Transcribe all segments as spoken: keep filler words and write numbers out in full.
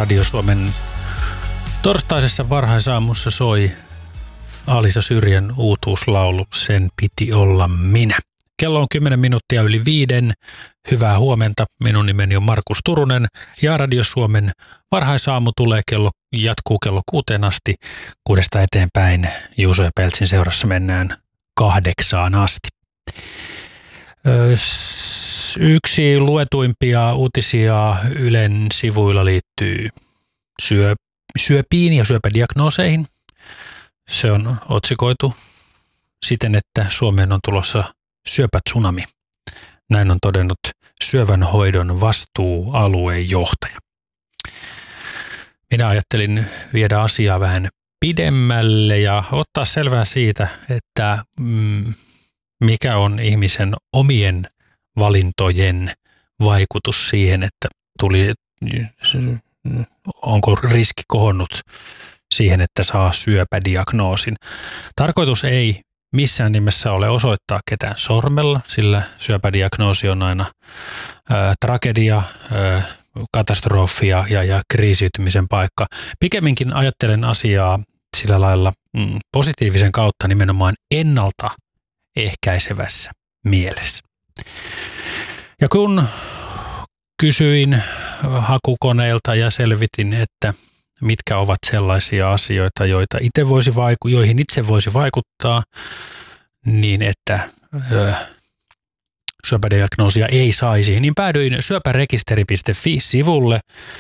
Radio Suomen torstaisessa varhaisaamussa soi Alisa Syrjän uutuuslaulu Sen piti olla minä. Kello on kymmenen minuuttia yli viiden. Hyvää huomenta. Minun nimeni on Markus Turunen ja Radio Suomen varhaisaamu tulee kello, jatkuu kello kuuteen asti. Kuudesta eteenpäin Juuso ja Peltsin seurassa mennään kahdeksaan asti. Yksi luetuimpia uutisia Ylen sivuilla liittyy syö, syöpiin ja syöpädiagnooseihin. Se on otsikoitu siten, että Suomeen on tulossa syöpätsunami. Näin on todennut syövänhoidon vastuualueen johtaja. Minä ajattelin viedä asiaa vähän pidemmälle ja ottaa selvää siitä, että mm, mikä on ihmisen omien valintojen vaikutus siihen, että tuli, onko riski kohonnut siihen, että saa syöpädiagnoosin. Tarkoitus ei missään nimessä ole osoittaa ketään sormella, sillä syöpädiagnoosi on aina ää, tragedia, ää, katastrofia ja, ja kriisiytymisen paikka. Pikemminkin ajattelen asiaa sillä lailla mm, positiivisen kautta nimenomaan ennaltaehkäisevässä mielessä. Ja kun kysyin hakukoneilta ja selvitin, että mitkä ovat sellaisia asioita, joita itse voisi vaiku- joihin itse voisi vaikuttaa, niin että ö, syöpädiagnoosia ei saisi, niin päädyin syöpärekisteri piste fi-sivulle,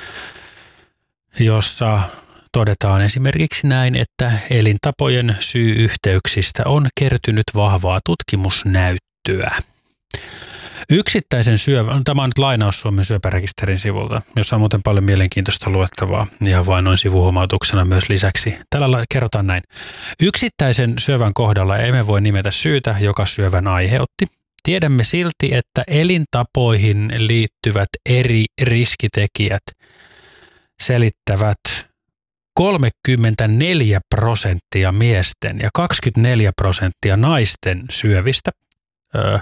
jossa todetaan esimerkiksi näin, että elintapojen syy-yhteyksistä on kertynyt vahvaa tutkimusnäyttöä. Yksittäisen syövän, tämä on nyt lainaus Suomen syöpärekisterin sivulta, jossa on muuten paljon mielenkiintoista luettavaa ja vain noin sivuhuomautuksena myös lisäksi. Tällä kerrotaan näin. Yksittäisen syövän kohdalla emme voi nimetä syytä, joka syövän aiheutti. Tiedämme silti, että elintapoihin liittyvät eri riskitekijät selittävät kolmekymmentäneljä prosenttia miesten ja kaksikymmentäneljä prosenttia naisten syövistä öö,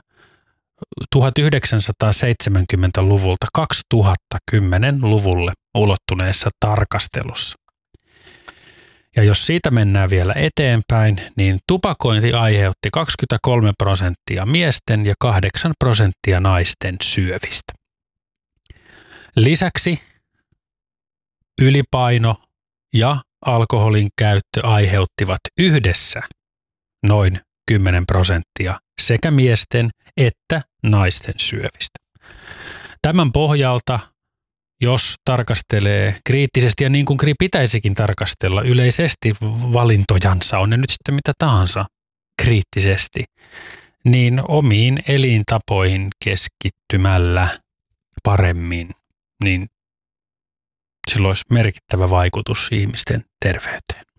tuhatyhdeksänsataaseitsemänkymmentäluvulta kaksituhattakymmenen-luvulle ulottuneessa tarkastelussa. Ja jos siitä mennään vielä eteenpäin, niin tupakointi aiheutti kaksikymmentäkolme prosenttia miesten ja kahdeksan prosenttia naisten syövistä. Lisäksi ylipaino ja alkoholin käyttö aiheuttivat yhdessä noin kymmenen prosenttia sekä miesten että naisten syövistä. Tämän pohjalta, jos tarkastelee kriittisesti ja niin kuin pitäisikin tarkastella yleisesti valintojansa, on ne nyt sitten mitä tahansa kriittisesti, niin omiin elintapoihin keskittymällä paremmin, niin sillä olisi merkittävä vaikutus ihmisten terveyteen.